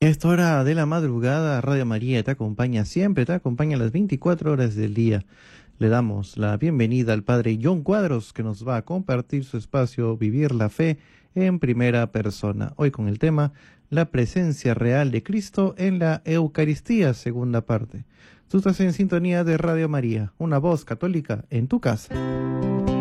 Esta hora de la madrugada, Radio María te acompaña siempre, te acompaña las 24 horas del día. Le damos la bienvenida al Padre John Cuadros, que nos va a compartir su espacio Vivir la Fe en primera persona. Hoy con el tema La presencia real de Cristo en la Eucaristía, segunda parte. Tú estás en sintonía de Radio María, una voz católica en tu casa.